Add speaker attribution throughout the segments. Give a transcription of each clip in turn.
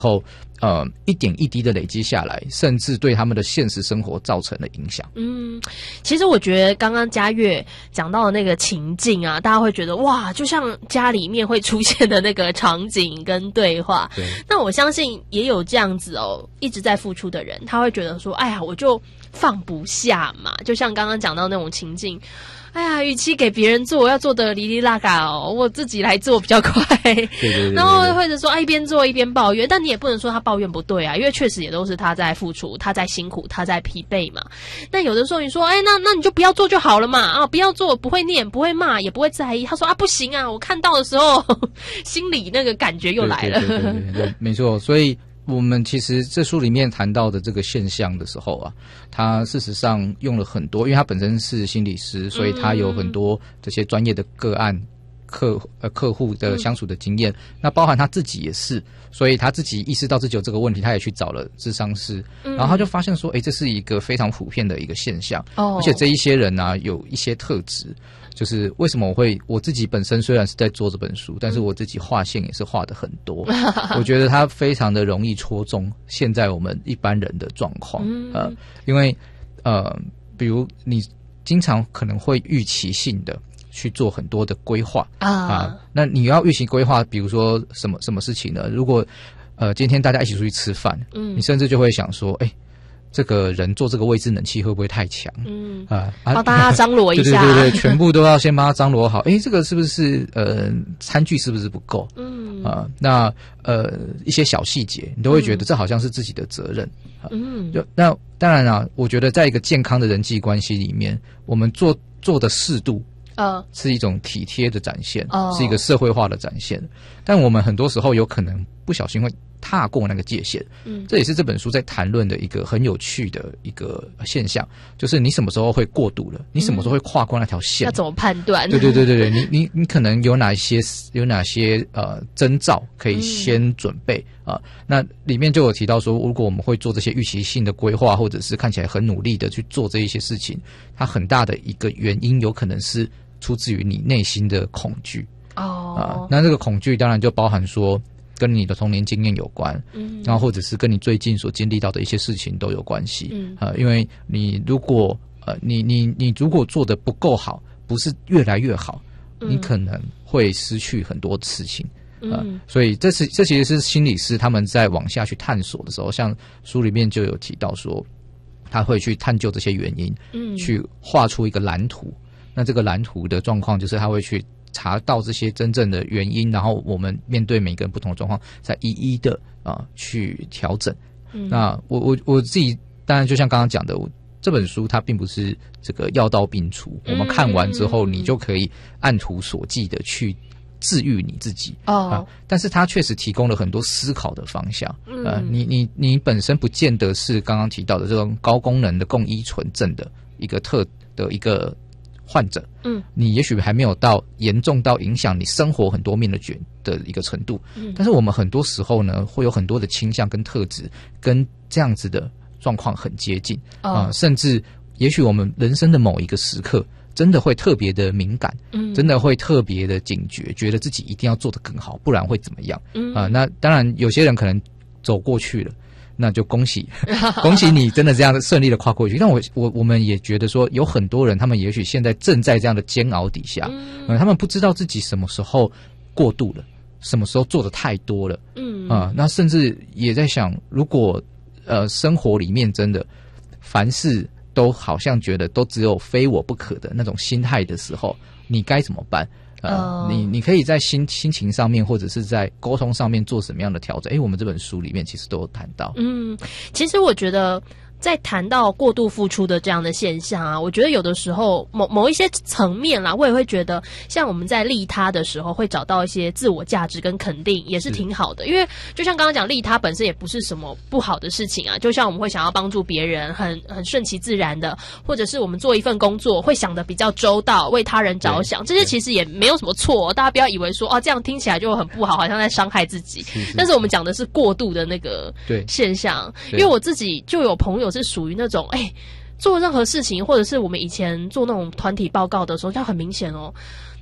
Speaker 1: 后一点一滴的累积下来，甚至对他们的现实生活造成了影响。
Speaker 2: 其实我觉得刚刚嘉悦讲到的那个情境啊，大家会觉得哇，就像家里面会出现的那个场景跟对话。
Speaker 1: 对，
Speaker 2: 那我相信也有这样子一直在付出的人，他会觉得说，哎呀，我就放不下嘛。就像刚刚讲到那种情境。哎呀，与其给别人做，要做的哩哩啦嘎我自己来做比较快。
Speaker 1: 对，
Speaker 2: 然后或者说一边做一边抱怨，但你也不能说他抱怨不对啊，因为确实也都是他在付出，他在辛苦，他在疲惫嘛。但有的时候你说，那你就不要做就好了嘛，不要做，不会念，不会骂，也不会在意。他说不行啊，我看到的时候，心里那个感觉又来了。
Speaker 1: 对，没错，所以。我们其实这书里面谈到的这个现象的时候啊，他事实上用了很多，因为他本身是心理师，所以他有很多这些专业的个案客户的相处的经验，那包含他自己也是，所以他自己意识到自己有这个问题，他也去找了咨商师，然后他就发现说，这是一个非常普遍的一个现象，而且这一些人啊有一些特质。就是为什么我自己本身虽然是在做这本书，但是我自己画线也是画的很多。我觉得它非常的容易戳中现在我们一般人的状况。因为比如你经常可能会预期性的去做很多的规划那你要预期规划，比如说什么事情呢？如果今天大家一起出去吃饭，你甚至就会想说，这个人坐这个位置冷气会不会太强？
Speaker 2: 帮大家张罗一下。
Speaker 1: 对，全部都要先帮他张罗好。这个是不是餐具是不是不够？那一些小细节，你都会觉得这好像是自己的责任。那当然啦，我觉得在一个健康的人际关系里面，我们做的适度。是一种体贴的展现，是一个社会化的展现。但我们很多时候有可能不小心会踏过那个界限。这也是这本书在谈论的一个很有趣的一个现象，就是你什么时候会过度了，你什么时候会跨过那条线，
Speaker 2: 要怎么判断？
Speaker 1: 对，你可能有哪些征兆可以先准备那里面就有提到说，如果我们会做这些预期性的规划，或者是看起来很努力的去做这一些事情，它很大的一个原因有可能是出自于你内心的恐惧那这个恐惧当然就包含说跟你的童年经验有关，然后或者是跟你最近所经历到的一些事情都有关系。因为你如果你如果做得不够好，不是越来越好，你可能会失去很多事情。所以这其实是心理师他们在往下去探索的时候，像书里面就有提到说，他会去探究这些原因，去画出一个蓝图。那这个蓝图的状况就是他会去查到这些真正的原因，然后我们面对每个人不同的状况，再一一的去调整。那我自己当然就像刚刚讲的，这本书它并不是这个药到病除，我们看完之后你就可以按图索骥的去治愈你自己但是它确实提供了很多思考的方向。你本身不见得是刚刚提到的这种高功能的共依存症的一个患者，你也许还没有到严重到影响你生活很多面的一个程度，但是我们很多时候呢，会有很多的倾向跟特质跟这样子的状况很接近甚至也许我们人生的某一个时刻真的会特别的敏感，真的会特别的警觉，觉得自己一定要做得更好，不然会怎么样那当然有些人可能走过去了，那就恭喜你真的这样顺利的跨过去。但我们也觉得说，有很多人他们也许现在正在这样的煎熬底下他们不知道自己什么时候过度了，什么时候做的太多了那甚至也在想，如果生活里面真的凡事都好像觉得都只有非我不可的那种心态的时候，你该怎么办？你可以在心情上面或者是在沟通上面做什么样的调整？我们这本书里面其实都有谈到。
Speaker 2: 其实我觉得在谈到过度付出的这样的现象啊，我觉得有的时候某一些层面啦，我也会觉得像我们在利他的时候会找到一些自我价值跟肯定，也是挺好的。因为就像刚刚讲，利他本身也不是什么不好的事情啊。就像我们会想要帮助别人，很顺其自然的，或者是我们做一份工作会想得比较周到，为他人着想，这些其实也没有什么错大家不要以为说这样听起来就很不好，好像在伤害自己。但是我们讲的是过度的那个现象。因为我自己就有朋友是属于那种做任何事情，或者是我们以前做那种团体报告的时候，就很明显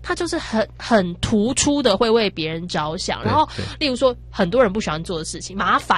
Speaker 2: 他就是很突出的会为别人着想。然后例如说很多人不喜欢做的事情，麻烦